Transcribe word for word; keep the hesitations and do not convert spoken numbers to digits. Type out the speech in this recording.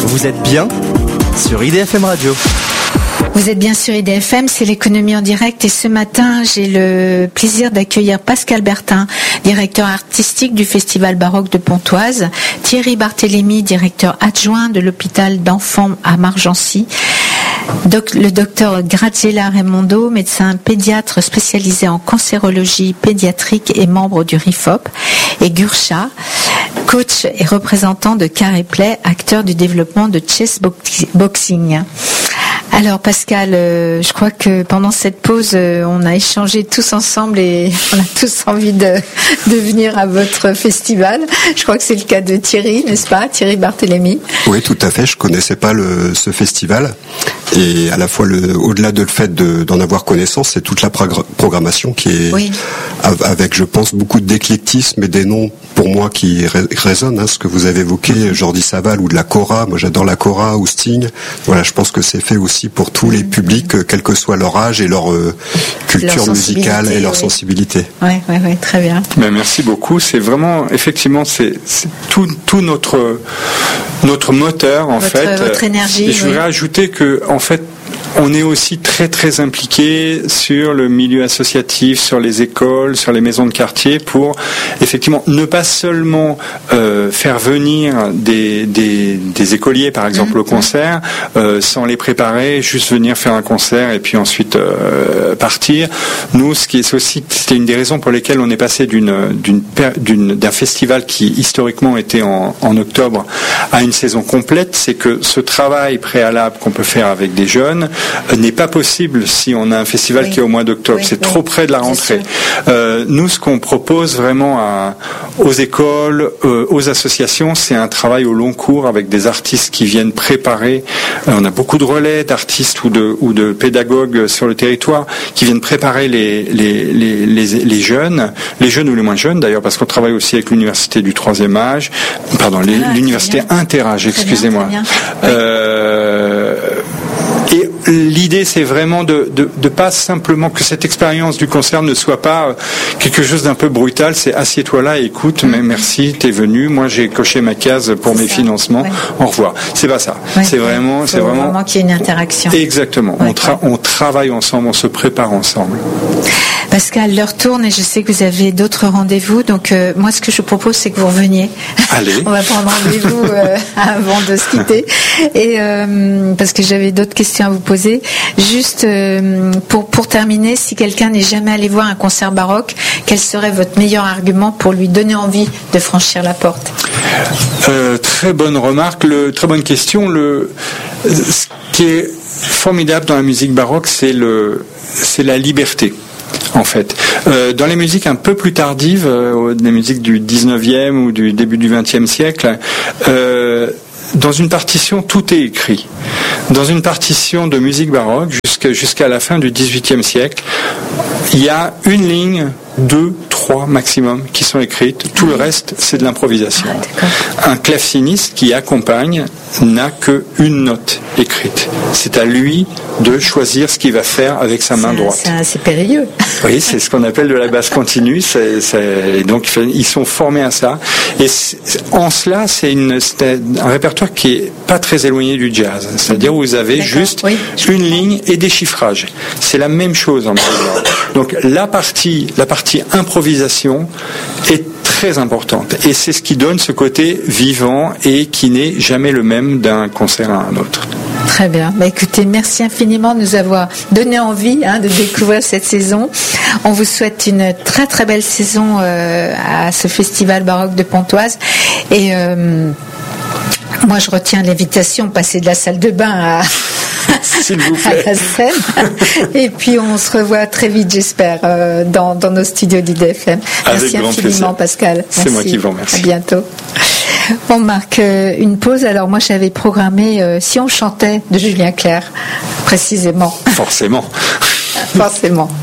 Vous êtes bien sur I D F M Radio. Vous êtes bien sur I D F M, c'est l'économie en direct et ce matin j'ai le plaisir d'accueillir Pascal Bertin, directeur artistique du Festival Baroque de Pontoise, Thierry Barthélémy, directeur adjoint de l'hôpital d'enfants à Margency, Doc, le docteur Graziella Raimondo, médecin pédiatre spécialisé en cancérologie pédiatrique et membre du R I F O P, et Gurcha, coach et représentant de Carré Play, acteur du développement de chess boxing. Alors Pascal, euh, je crois que pendant cette pause, euh, on a échangé tous ensemble et on a tous envie de, de venir à votre festival. Je crois que c'est le cas de Thierry, n'est-ce pas, Thierry Barthélémy? Oui, tout à fait. Je connaissais pas le, ce festival et à la fois le, au-delà de le fait de, d'en avoir connaissance, c'est toute la progr- programmation qui est oui. avec, je pense, beaucoup d'éclectisme et des noms pour moi qui ré- résonnent. Hein, ce que vous avez évoqué, Jordi Savall ou de la Cora. Moi, j'adore la Cora ou Sting. Voilà, je pense que c'est fait aussi pour tous les publics, quel que soit leur âge et leur euh, culture leur musicale et leur oui. sensibilité. Oui, oui, oui, très bien. Ben, merci beaucoup. C'est vraiment, effectivement, c'est, c'est tout, tout notre notre moteur en votre, fait. Votre énergie. Et je voudrais oui. ajouter que, en fait, on est aussi très très impliqué sur le milieu associatif, sur les écoles, sur les maisons de quartier pour effectivement ne pas seulement euh, faire venir des, des, des écoliers par exemple mmh, au concert euh, sans les préparer, juste venir faire un concert et puis ensuite euh, partir. Nous, ce qui est aussi, c'était une des raisons pour lesquelles on est passé d'une, d'une, d'une, d'un festival qui historiquement était en, en octobre à une saison complète, c'est que ce travail préalable qu'on peut faire avec des jeunes n'est pas possible si on a un festival oui. qui est au mois d'octobre. Oui, c'est oui. trop près de la rentrée. Euh, nous, ce qu'on propose vraiment à, aux écoles, euh, aux associations, c'est un travail au long cours avec des artistes qui viennent préparer. Euh, on a beaucoup de relais d'artistes ou de, ou de pédagogues sur le territoire qui viennent préparer les, les, les, les, les jeunes, les jeunes ou les moins jeunes d'ailleurs, parce qu'on travaille aussi avec l'université du troisième âge, pardon, les, ah, l'université interâge, excusez-moi. Bien, euh, Et l'idée, c'est vraiment de, de, de pas simplement que cette expérience du concert ne soit pas quelque chose d'un peu brutal. C'est assieds-toi là et écoute, mais merci, t'es venu. Moi, j'ai coché ma case pour c'est mes ça. financements. Ouais. Au revoir. C'est pas ça. Ouais, c'est vraiment, c'est vraiment, vraiment qu'il y ait une interaction. Exactement. Ouais, on, tra- on travaille ensemble, on se prépare ensemble. Pascal, l'heure tourne et je sais que vous avez d'autres rendez-vous. Donc, euh, moi, ce que je vous propose, c'est que vous reveniez. Allez. On va prendre rendez-vous euh, avant de se quitter. Et euh, parce que j'avais d'autres questions à vous poser. Juste euh, pour pour terminer, si quelqu'un n'est jamais allé voir un concert baroque, quel serait votre meilleur argument pour lui donner envie de franchir la porte? euh, Très bonne remarque, le, très bonne question. Le, ce qui est formidable dans la musique baroque, c'est le, c'est la liberté. En fait, euh, dans les musiques un peu plus tardives, euh, les musiques du dix-neuvième ou du début du vingtième siècle, euh, dans une partition, tout est écrit. Dans une partition de musique baroque, jusqu'à, jusqu'à la fin du dix-huitième siècle, il y a une ligne, deux, trois maximum qui sont écrites. Tout le reste, c'est de l'improvisation. Ah, un claveciniste qui accompagne n'a qu'une note écrite. C'est à lui de choisir ce qu'il va faire avec sa main c'est, droite. C'est, c'est périlleux. Oui, c'est ce qu'on appelle de la basse continue. C'est, c'est, et donc, ils sont formés à ça. Et en cela, c'est, une, c'est un répertoire qui est pas très éloigné du jazz. C'est-à-dire où vous avez D'accord, juste oui. une ligne et des chiffrages. C'est la même chose en musique. Donc, la partie, la partie improvisation est très importante. Et c'est ce qui donne ce côté vivant et qui n'est jamais le même d'un concert à un autre. Très bien. Bah, écoutez, merci infiniment de nous avoir donné envie hein, de découvrir cette saison. On vous souhaite une très très belle saison euh, à ce Festival Baroque de Pontoise. Et euh, moi, je retiens l'invitation, passer de la salle de bain à... S'il vous plaît. à la scène. Et puis on se revoit très vite, j'espère, euh, dans, dans nos studios d'I D F M. Merci Avec infiniment, Pascal. C'est Merci. moi qui vous remercie. À bientôt. On marque euh, une pause. Alors moi, j'avais programmé euh, Si on chantait de Julien Clerc, précisément. Forcément. Forcément.